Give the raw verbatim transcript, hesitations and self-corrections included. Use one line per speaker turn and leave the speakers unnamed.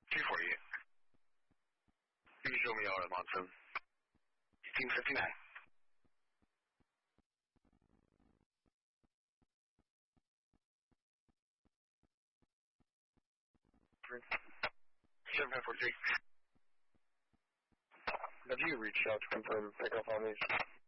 two forty-eight. You can show me all at Monson. eighteen fifty-nine. seven five four three. Have you reached out to confirm pickup on these?